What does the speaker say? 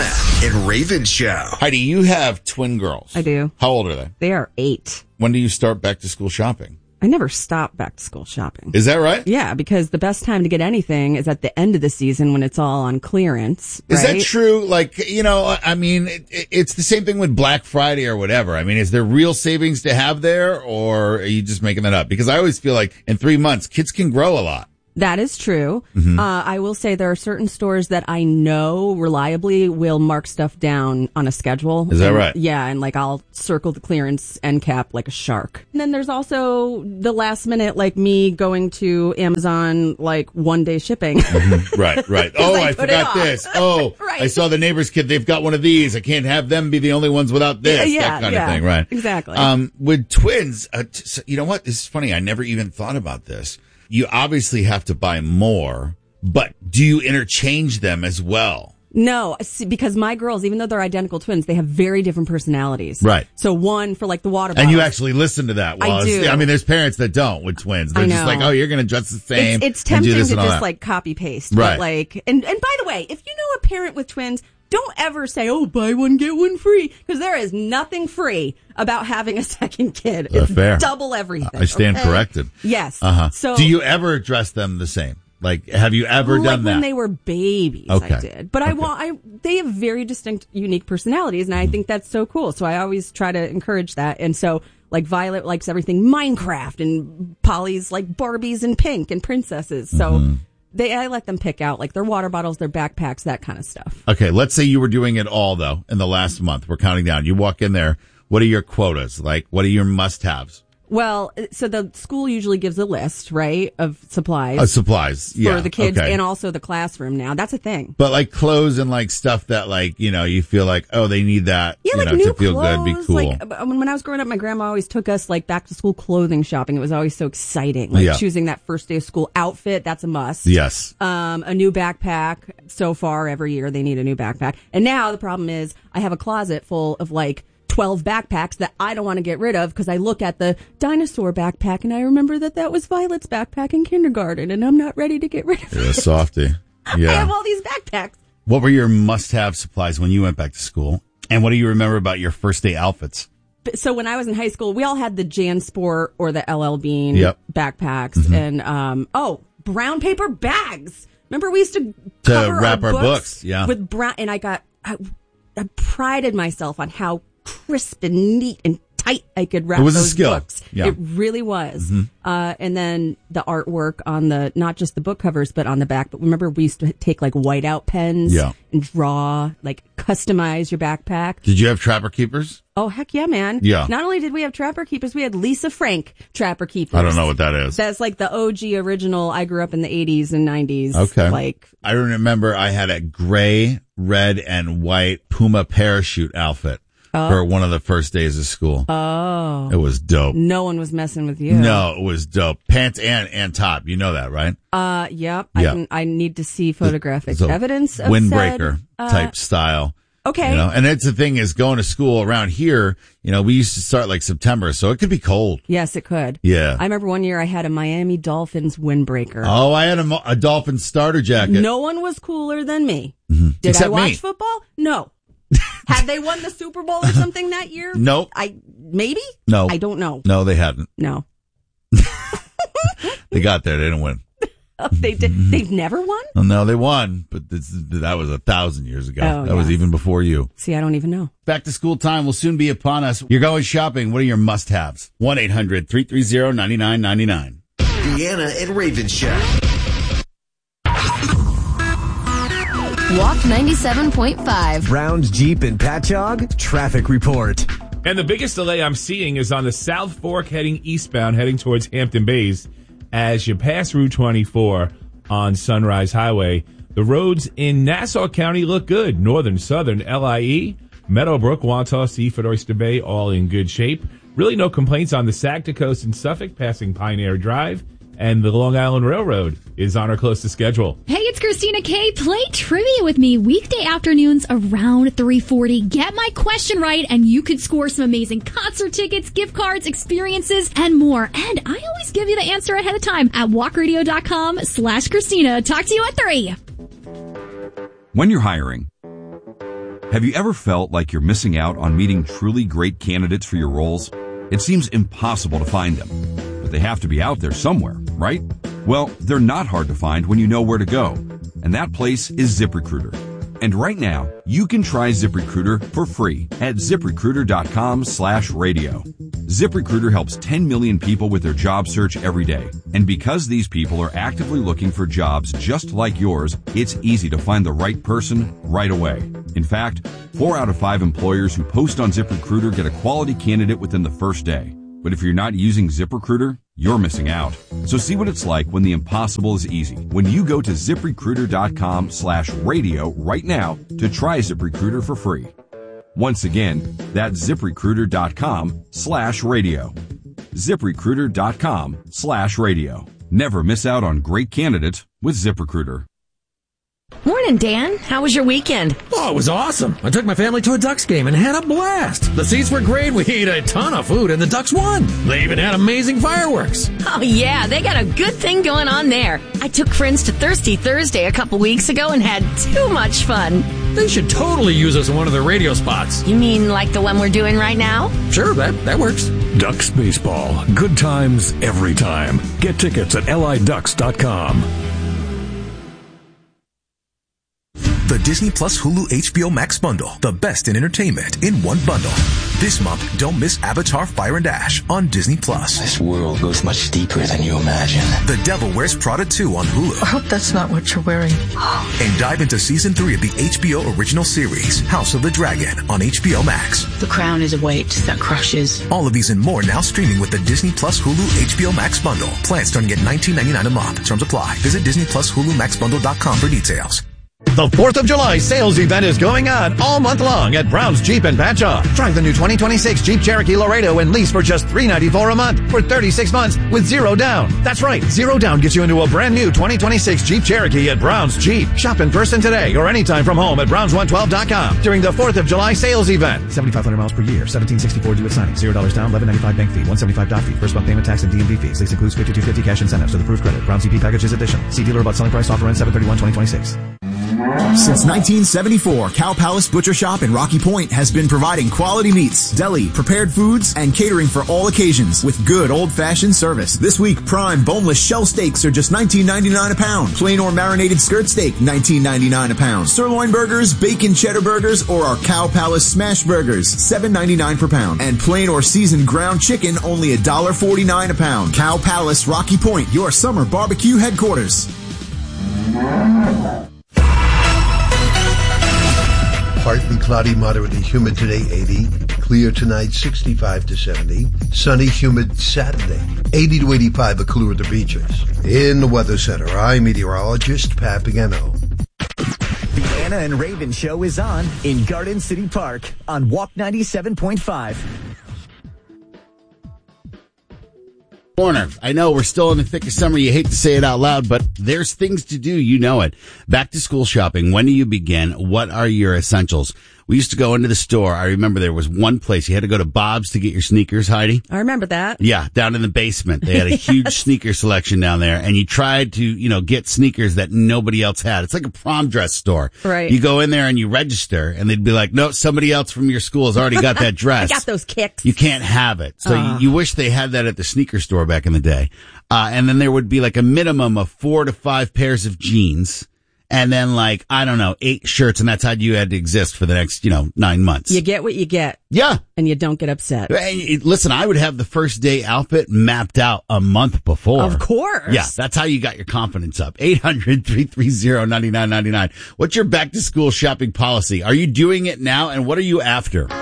Deanna and Raven Show. Heidi, you have twin girls. I do. How old are they? They are 8. When do you start back to school shopping? I never stop back to school shopping. Is that right? Yeah, because the best time to get anything is at the end of the season when it's all on clearance. Is right? that true? Like, I mean, it's the same thing with Black Friday or whatever. I mean, is there real savings to have there, or are you just making that up? Because I always feel like in 3 months, kids can grow a lot. That is true. I will say there are certain stores that I know reliably will mark stuff down on a schedule. Is that right? Yeah, and like I'll circle the clearance end cap like a shark. And then there's also the last minute, like me going to Amazon, like 1 day shipping. Right. Oh, I forgot this. Oh, Right. I saw the neighbor's kid. They've got one of these. I can't have them be the only ones without this. Yeah, that kind of thing, right? Exactly. With twins, you know what? This is funny. I never even thought about this. You obviously have to buy more, but do you interchange them as well? No, because my girls, even though they're identical twins, they have very different personalities. Right. So one for like the water bottle. And you actually listen to that. I do. I mean, there's parents that don't with twins. They're just like, oh, you're going to dress the same. It's tempting and do this to and all just that. like copy paste. Right. But like, and by the way, if you know a parent with twins, don't ever say, oh, buy one, get one free. Because there is nothing free about having a second kid. It's fair. Double everything. I stand corrected. Yes. So, do you ever dress them the same? Like, have you ever done that? When they were babies, Okay. I did. But they have very distinct, unique personalities, and I think that's so cool. So I always try to encourage that. And so, like, Violet likes everything Minecraft, and Polly's like Barbies and pink and princesses. So I let them pick out like their water bottles, their backpacks, that kind of stuff. Okay, let's say you were doing it all, though, in the last month. We're counting down. You walk in there. What are your quotas? Like, what are your must-haves? Well, so the school usually gives a list, right, of supplies. Supplies, yeah. For the kids okay. and also the classroom now. That's a thing. But like clothes and like stuff that like, you feel like, oh, they need that, Yeah, like new to feel clothes, good, be cool. Like, when I was growing up, my grandma always took us like back to school clothing shopping. It was always so exciting. Like choosing that first day of school outfit, that's a must. Yes. A new backpack. So far, every year they need a new backpack. And now the problem is I have a closet full of like 12 backpacks that I don't want to get rid of because I look at the dinosaur backpack and I remember that was Violet's backpack in kindergarten and I'm not ready to get rid of it. You're a softie. Yeah. I have all these backpacks. What were your must-have supplies when you went back to school? And what do you remember about your first day outfits? So when I was in high school, we all had the JanSport or the LL Bean backpacks and, brown paper bags. Remember we used to cover wrap our books with brown, and I prided myself on how crisp and neat and tight I could wrap those books. Yeah. It really was. And then the artwork on not just the book covers, but on the back. But remember, we used to take like whiteout pens and draw, like customize your backpack. Did you have Trapper Keepers? Oh, heck yeah, man. Yeah. Not only did we have Trapper Keepers, we had Lisa Frank Trapper Keepers. I don't know what that is. That's like the OG original. I grew up in the 80s and 90s. Okay. I remember I had a gray, red, and white Puma parachute outfit. For one of the first days of school. Oh. It was dope. No one was messing with you. No, it was dope. Pants and top. You know that, right? Yep. Yeah. I need to see photographic evidence of windbreaker type style. Okay. And that's the thing is going to school around here, we used to start like September, so it could be cold. Yes, it could. Yeah. I remember one year I had a Miami Dolphins windbreaker. Oh, I had a Dolphins starter jacket. No one was cooler than me. Did Except I watch me. football? No. Had they won the Super Bowl or something that year? Nope. Maybe? No. I don't know. No, they hadn't. No. They got there. They didn't win. They did. They've never won? Well, no, they won, but that was 1,000 years ago. Oh, that was even before you. See, I don't even know. Back to school time will soon be upon us. You're going shopping. What are your must-haves? 1-800-330-9999. Deanna and Raven Show. Walk 97.5. Browns, Jeep, and Patchogue traffic report. And the biggest delay I'm seeing is on the South Fork heading eastbound, heading towards Hampton Bays. As you pass Route 24 on Sunrise Highway, the roads in Nassau County look good. Northern, Southern, LIE, Meadowbrook, Wantagh, Seaford, Oyster Bay, all in good shape. Really no complaints on the Sag to Coast in Suffolk, passing Pioneer Drive. And the Long Island Railroad is on or close to schedule. Hey, it's Christina K. Play trivia with me weekday afternoons around 3:40. Get my question right, and you could score some amazing concert tickets, gift cards, experiences, and more. And I always give you the answer ahead of time at walkradio.com/Christina. Talk to you at 3. When you're hiring, Have you ever felt like you're missing out on meeting truly great candidates for your roles? It seems impossible to find them, but they have to be out there somewhere, right? Well, they're not hard to find when you know where to go, and that place is ZipRecruiter. And right now, you can try ZipRecruiter for free at ZipRecruiter.com/radio. ZipRecruiter helps 10 million people with their job search every day. And because these people are actively looking for jobs just like yours, it's easy to find the right person right away. In fact, 4 out of 5 employers who post on ZipRecruiter get a quality candidate within the first day. But if you're not using ZipRecruiter, you're missing out. So see what it's like when the impossible is easy. When you go to ZipRecruiter.com/radio right now to try ZipRecruiter for free. Once again, that's ZipRecruiter.com/radio. ZipRecruiter.com/radio. Never miss out on great candidates with ZipRecruiter. Morning, Dan. How was your weekend? Oh, it was awesome. I took my family to a Ducks game and had a blast. The seats were great. We ate a ton of food, and the Ducks won. They even had amazing fireworks. Oh, yeah. They got a good thing going on there. I took friends to Thirsty Thursday a couple weeks ago and had too much fun. They should totally use us in one of their radio spots. You mean like the one we're doing right now? Sure, that works. Ducks Baseball. Good times every time. Get tickets at liducks.com. The Disney Plus Hulu HBO Max bundle. The best in entertainment in one bundle. This month, don't miss Avatar Fire and Ash on Disney Plus. This world goes much deeper than you imagine. The Devil Wears Prada 2 on Hulu. I hope that's not what you're wearing. And dive into season 3 of the HBO original series, House of the Dragon on HBO Max. The crown is a weight that crushes. All of these and more now streaming with the Disney Plus Hulu HBO Max bundle. Plans starting at $19.99 a month. Terms apply. Visit DisneyPlusHuluMaxBundle.com for details. The 4th of July sales event is going on all month long at Brown's Jeep in Patchogue. Try the new 2026 Jeep Cherokee Laredo and lease for just $394 a month for 36 months with 0 down. That's right, 0 down gets you into a brand new 2026 Jeep Cherokee at Brown's Jeep. Shop in person today or anytime from home at Browns112.com during the 4th of July sales event. 7,500 miles per year, $17.64 due at signing, $0 down, $11.95 bank fee, $175 doc fee, first month payment tax and DMV fees. Lease includes $5,250 cash incentives to the approved credit. Brown's EP package is additional. See dealer about selling price, offer ends 7/31/2026. Since 1974, Cow Palace Butcher Shop in Rocky Point has been providing quality meats, deli, prepared foods, and catering for all occasions with good old-fashioned service. This week, prime boneless shell steaks are just $19.99 a pound. Plain or marinated skirt steak, $19.99 a pound. Sirloin burgers, bacon cheddar burgers, or our Cow Palace smash burgers, $7.99 per pound. And plain or seasoned ground chicken, only $1.49 a pound. Cow Palace, Rocky Point, your summer barbecue headquarters. Partly cloudy, moderately humid today, 80. Clear tonight, 65 to 70. Sunny, humid Saturday, 80 to 85, but cooler at the beaches. In the Weather Center, I'm meteorologist Pat Pagano. The Anna and Raven Show is on in Garden City Park on Walk 97.5. Corner. I know we're still in the thick of summer. You hate to say it out loud, but there's things to do. You know it. Back to school shopping. When do you begin? What are your essentials? We used to go into the store. I remember there was one place you had to go to Bob's to get your sneakers, Heidi. I remember that. Yeah, down in the basement. They had a huge sneaker selection down there, and you tried to, get sneakers that nobody else had. It's like a prom dress store. Right. You go in there and you register, and they'd be like, no, somebody else from your school has already got that dress. I got those kicks. You can't have it. So you wish they had that at the sneaker store back in the day. And then there would be like a minimum of 4 to 5 pairs of jeans. And then 8 shirts, and that's how you had to exist for the next, 9 months. You get what you get. Yeah. And you don't get upset. Listen, I would have the first day outfit mapped out a month before. Of course. Yeah, that's how you got your confidence up. 800-330-9999. What's your back to school shopping policy? Are you doing it now, and what are you after?